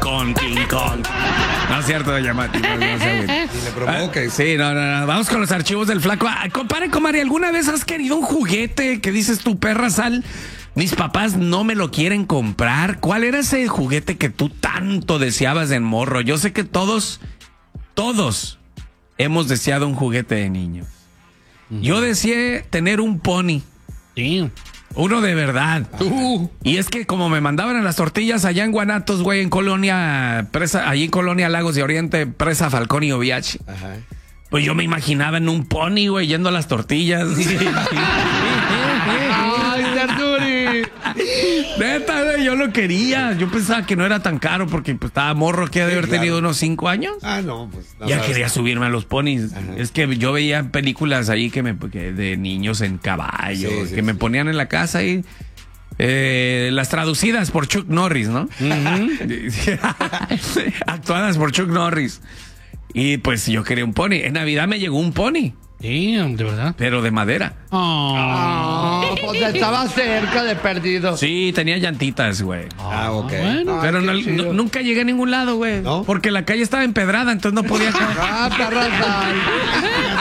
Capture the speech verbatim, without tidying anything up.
Kong, King Kong. No es cierto, doña Mati. No, no sé, güey. Y le provoques. Ah, sí, no, no, no. Vamos con los archivos del flaco. Ah, compadre, comadre, ¿alguna vez has querido un juguete que dices tu perra sal? Mis papás no me lo quieren comprar. ¿Cuál era ese juguete que tú tanto deseabas en morro? Yo sé que todos, todos hemos deseado un juguete de niño. Uh-huh. Yo deseé tener un pony. Sí. Uno de verdad. Uh. Y es que como me mandaban en las tortillas allá en Guanatos, güey, en Colonia, presa, allí en Colonia Lagos de Oriente, presa Falcón y Oviachi. Ajá. Pues yo me imaginaba en un pony, güey, yendo a las tortillas. ¡Ay, Tarduri! Neta, güey, yo lo quería. Yo pensaba que no era tan caro porque pues, estaba morro, que de haber sí, claro. tenido unos cinco años. Ah, no, pues. No, ya no, quería no. subirme a los ponis. Ajá. Es que yo veía películas ahí que me que de niños en caballo, sí, sí, que sí. me ponían en la casa y eh, las traducidas por Chuck Norris, ¿no? Uh-huh. Actuadas por Chuck Norris. Y pues yo quería un pony. En Navidad me llegó un pony. Sí, de verdad. Pero de madera. Oh. Oh, pues estaba cerca de perdido. Sí, tenía llantitas, güey. Ah, ok. Bueno. Pero Ay, no, no, nunca llegué a ningún lado, güey. ¿No? Porque la calle estaba empedrada, entonces no podía caer. Ah, perra sal.